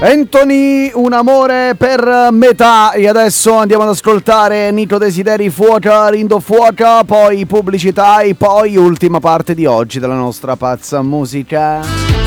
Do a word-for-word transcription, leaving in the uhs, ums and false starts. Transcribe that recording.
Anthony, un amore per metà. E adesso andiamo ad ascoltare Nitro Desideri, Fuoca, Rindo Fuoca, poi pubblicità e poi ultima parte di oggi della nostra pazza musica.